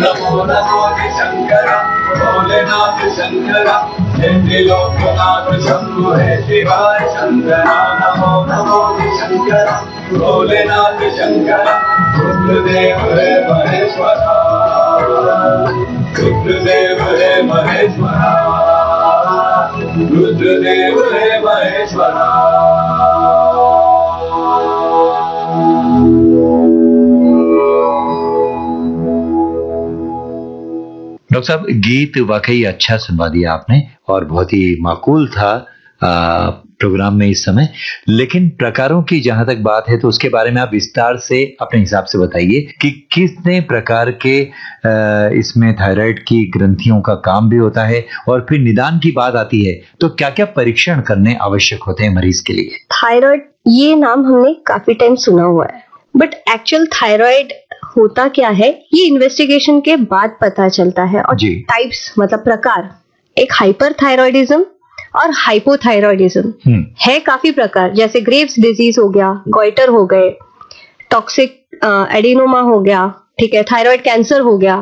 नमो नमो शंकर भोलेनाथ शंकर लोकनाथ शंभु हे शिवाय शंकर नमो नमो शंकर भोलेनाथ शंकर रुद्रदेव हे महेश्वरा रुद्रदेव हे महेश्वरा रुद्रदेव हे महेश्वरा। डॉक्टर साहब, गीत वाकई अच्छा सुनवा दिया आपने और बहुत ही माकूल था प्रोग्राम में इस समय। लेकिन प्रकारों की जहां तक बात है तो उसके बारे में आप विस्तार से अपने हिसाब से बताइए कि कितने प्रकार के इसमें थायराइड की ग्रंथियों का काम भी होता है, और फिर निदान की बात आती है तो क्या क्या परीक्षण करने आवश्यक होते हैं मरीज के लिए। थायराइड ये नाम हमने काफी टाइम सुना हुआ है, बट एक्चुअल थायराइड होता क्या है ये इन्वेस्टिगेशन के बाद पता चलता है। और टाइप्स मतलब प्रकार, एक हाइपरथायरॉयडिज्म और हाइपोथायरॉयडिज्म है। काफी प्रकार, जैसे ग्रेव्स डिजीज हो गया, गॉइटर हो गए, टॉक्सिक एडिनोमा हो गया, ठीक है, थायराइड कैंसर हो गया।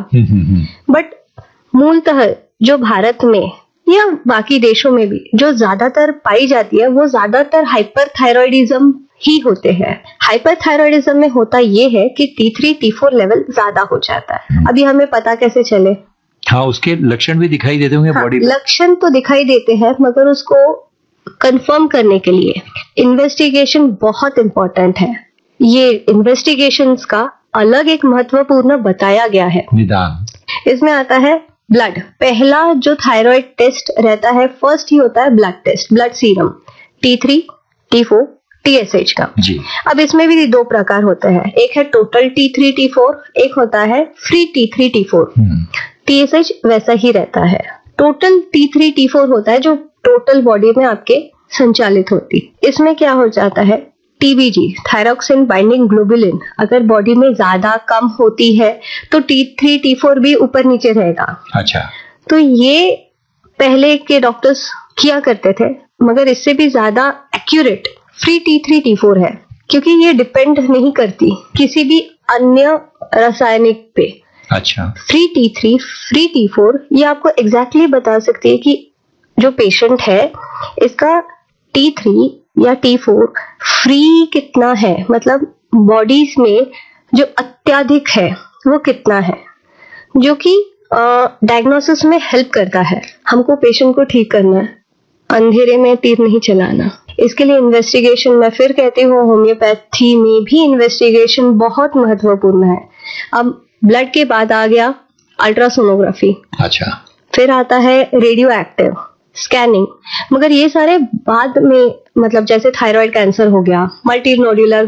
बट मूलतः जो भारत में या बाकी देशों में भी जो ज्यादातर पाई जाती है वो ज्यादातर हाइपरथायरॉयडिज्म ही होते हैं। हाइपरथायरॉयडिज्म में होता ये है कि T3 T4 लेवल ज्यादा हो जाता है। अभी हमें पता कैसे चले? हाँ, उसके लक्षण भी दिखाई देते होंगे बॉडी में। लक्षण तो दिखाई देते हैं, मगर उसको कंफर्म करने के लिए इन्वेस्टिगेशन बहुत इंपॉर्टेंट है। ये इन्वेस्टिगेशंस का अलग एक महत्वपूर्ण बताया गया है। निदान इसमें आता है ब्लड। पहला जो थायराइड टेस्ट रहता है, फर्स्ट ही होता है blood test, blood serum T3 T4 TSH का जी। अब इसमें भी दो प्रकार होते हैं, एक है टोटल T3 T4, एक होता है फ्री T3 T4। TSH वैसा ही रहता है। टोटल T3 T4 होता है जो टोटल बॉडी में आपके संचालित होती। इसमें क्या हो जाता है, TBG थायरॉक्सिन बाइंडिंग ग्लोबुलिन अगर बॉडी में ज्यादा कम होती है तो T3 T4 भी ऊपर नीचे रहेगा। अच्छा, तो ये पहले के डॉक्टर्स किया करते थे, मगर इससे भी ज्यादा एक्यूरेट फ्री T3 T4 है, क्योंकि ये डिपेंड नहीं करती किसी भी अन्य रासायनिक पे। अच्छा, फ्री T3 फ्री T4 ये आपको एग्जैक्टली बता सकती है कि जो पेशेंट है इसका T3 या T4 फ्री कितना है, मतलब बॉडीज में जो अत्यधिक है वो कितना है, जो कि डायग्नोसिस में हेल्प करता है। हमको पेशेंट को ठीक करना है, अंधेरे में तीर नहीं चलाना। इसके लिए इन्वेस्टिगेशन, मैं फिर कहती हूँ होम्योपैथी में भी इन्वेस्टिगेशन बहुत महत्वपूर्ण है। अब ब्लड के बाद आ गया अल्ट्रासोनोग्राफी। अच्छा, फिर आता है रेडियो एक्टिव स्कैनिंग, मगर ये सारे बाद में, मतलब जैसे थायराइड कैंसर हो गया, मल्टी नोड्यूलर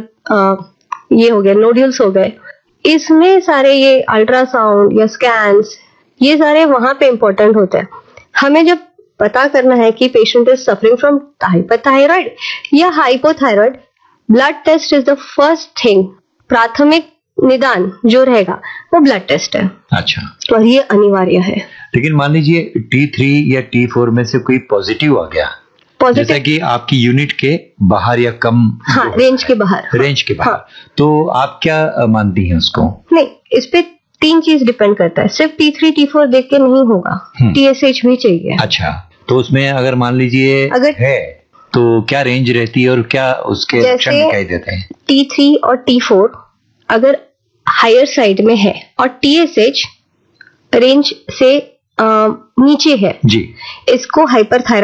ये हो गया, नोड्यूल्स हो गए, इसमें सारे ये अल्ट्रासाउंड या स्कैन्स ये सारे वहां पे इंपॉर्टेंट होते हैं। हमें जब पता करना है कि patient is suffering from hyperthyroid या hypothyroid, blood test is the first thing. प्राथमिक निदान जो रहेगा वो ब्लड टेस्ट है। अच्छा, और ये अनिवार्य है। लेकिन मान लीजिए T3 या T4 में से कोई पॉजिटिव आ गया, जैसा कि आपकी यूनिट के बाहर या कम, हाँ, रेंज के बाहर, रेंज के बाहर, हाँ। तो आप क्या मानती हैं उसको? नहीं, इस पे तीन चीज डिपेंड करता है, सिर्फ T3 T4 देख के नहीं होगा, TSH भी चाहिए। अच्छा, तो उसमें अगर मान लीजिए अगर है तो क्या रेंज रहती है और क्या उसके लक्षण दिखाई देते हैं? T3 और T4 अगर हायर साइड में है और TSH रेंज से नीचे है जी, इसको हाइपरथायरॉयड